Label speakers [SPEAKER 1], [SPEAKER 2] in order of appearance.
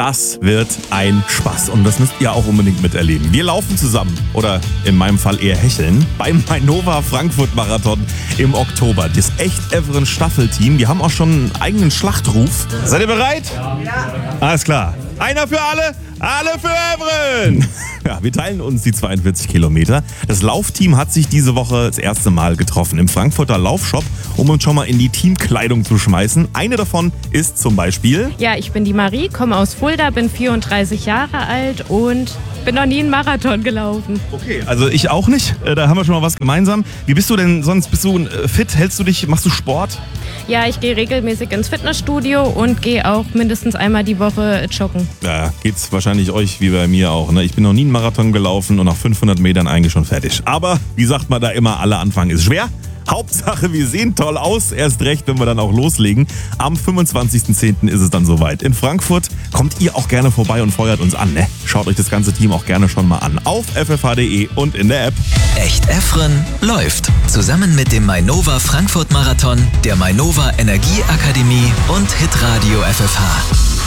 [SPEAKER 1] Das wird ein Spaß und das müsst ihr auch unbedingt miterleben. Wir laufen zusammen, oder in meinem Fall eher hecheln, beim Mainova Frankfurt Marathon im Oktober. Das Echt-Evren Staffelteam, die haben auch schon einen eigenen Schlachtruf. Seid ihr bereit? Ja. Alles klar. Einer für alle, alle für Evren! Ja, wir teilen uns die 42 Kilometer. Das Laufteam hat sich diese Woche das erste Mal getroffen im Frankfurter Laufshop, um uns schon mal in die Teamkleidung zu schmeißen. Eine davon ist zum Beispiel...
[SPEAKER 2] Ja, ich bin die Marie, komme aus Fulda, bin 34 Jahre alt und bin noch nie einen Marathon gelaufen.
[SPEAKER 1] Okay, also ich auch nicht. Da haben wir schon mal was gemeinsam. Wie bist du denn sonst? Bist du fit? Hältst du dich? Machst du Sport?
[SPEAKER 2] Ja, ich gehe regelmäßig ins Fitnessstudio und gehe auch mindestens einmal die Woche joggen.
[SPEAKER 1] Ja, geht's wahrscheinlich euch wie bei mir auch. Ne? Ich bin noch nie einen Marathon gelaufen und nach 500 Metern eigentlich schon fertig. Aber wie sagt man da immer, alle Anfang ist schwer. Hauptsache, wir sehen toll aus. Erst recht, wenn wir dann auch loslegen. Am 25.10. ist es dann soweit. In Frankfurt kommt ihr auch gerne vorbei und feuert uns an. Ne? Schaut euch das ganze Team auch gerne schon mal an. Auf ffh.de und in der App.
[SPEAKER 3] Echt-Evren läuft. Zusammen mit dem Mainova Frankfurt Marathon, der Mainova Energieakademie und Hitradio FFH.